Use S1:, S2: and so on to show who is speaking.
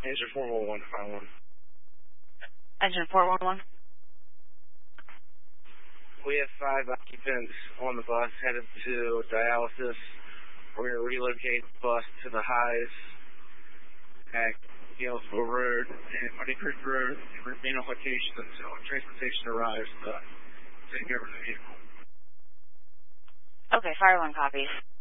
S1: Engine 411, file 1.
S2: Engine 411.
S1: We have 5 occupants on the bus headed to dialysis. We're going to relocate the bus to the highs at Galesville Road and Muddy Creek Road and remain on location until transportation arrives to take over the vehicle.
S2: Okay, fire 1 copies.